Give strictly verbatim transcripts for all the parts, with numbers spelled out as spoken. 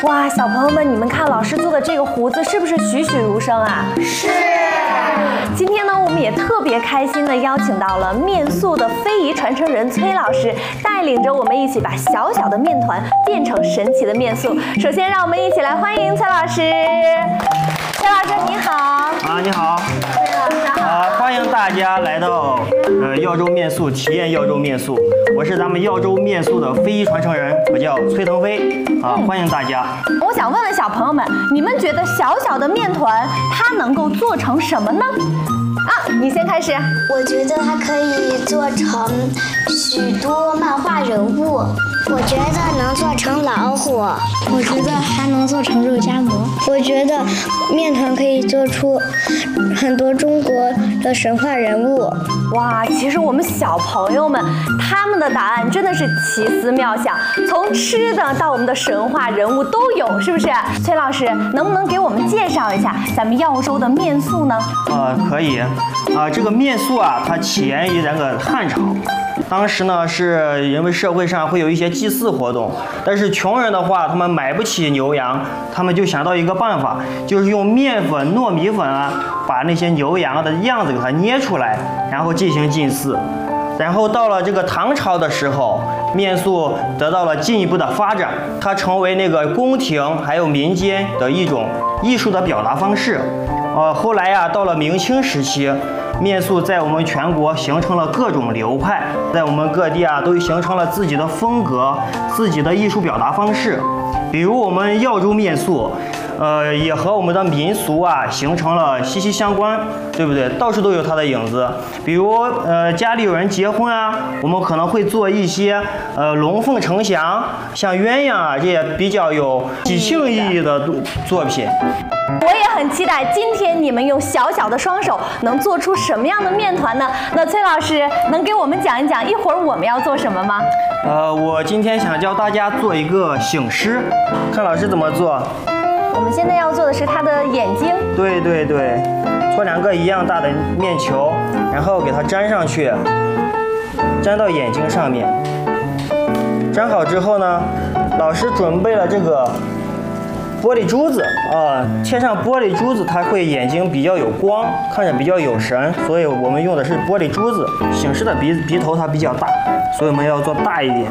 哇，小朋友们，你们看老师做的这个胡子是不是栩栩如生啊？ 是。 今天呢，我们也特别开心的邀请到了面塑的非遗传承人崔老师，带领着我们一起把小小的面团变成神奇的面塑。首先，让我们一起来欢迎崔老师。崔老师你好。 啊，你好。 崔老师好。 啊，欢迎大家来到呃耀州面塑，体验耀州面塑。我是咱们耀州面塑的非遗传承人，我叫崔腾飞。啊，欢迎大家。 我想问问小朋友们，你们觉得小小的面团它能够做成什么呢？啊，你先开始。 我觉得它可以做成许多漫画人物。我觉得能做成老虎。 我觉得还能做成肉夹馍。 我觉得面团可以做出很多中国的神话人物。 哇，其实我们小朋友们他们的答案真的是奇思妙想，从吃的到我们的神话人物都有，是不是？崔老师，能不能给我们介绍一下咱们耀州的面塑呢？ 呃，可以。啊，这个面塑啊，它起源于那个汉朝。当时呢，是因为社会上会有一些祭祀活动，但是穷人的话，他们买不起牛羊，他们就想到一个办法，就是用面粉、糯米粉啊，把那些牛羊的样子给它捏出来，然后进行祭祀。然后到了这个唐朝的时候，面塑得到了进一步的发展，它成为那个宫廷还有民间的一种艺术的表达方式。呃，后来呀、啊，到了明清时期，面塑在我们全国形成了各种流派，在我们各地啊都形成了自己的风格、自己的艺术表达方式。比如我们耀州面塑，呃，也和我们的民俗啊形成了息息相关，对不对？到处都有它的影子。比如呃，家里有人结婚啊，我们可能会做一些呃龙凤呈祥，像鸳鸯啊这些比较有喜庆意义的作品。 我也很期待今天你们用小小的双手能做出什么样的面团呢？那崔老师能给我们讲一讲一会儿我们要做什么吗？ 呃，我今天想教大家做一个醒狮，看老师怎么做。 我们现在要做的是它的眼睛。 对对对，搓两个一样大的面球，然后给它粘上去，粘到眼睛上面。粘好之后呢，老师准备了这个玻璃珠子啊，贴上玻璃珠子，它会眼睛比较有光，看着比较有神，所以我们用的是玻璃珠子。醒狮的鼻鼻头它比较大，所以我们要做大一点。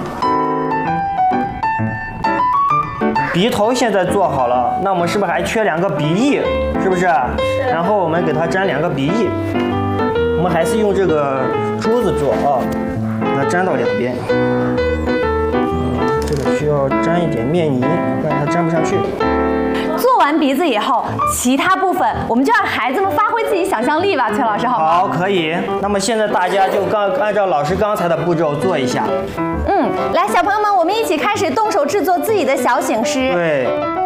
鼻头现在做好了，那我们是不是还缺两个鼻翼？是不是？是。然后我们给它粘两个鼻翼，我们还是用这个珠子做啊，给它粘到两边。这个需要沾一点面泥，不然它粘不上去。 做完鼻子以后，其他部分我们就让孩子们发挥自己想象力吧，崔老师，好吗？ 好，可以。那么现在大家就刚按照老师刚才的步骤做一下。 嗯，来，小朋友们，我们一起开始动手制作自己的小醒狮。 对。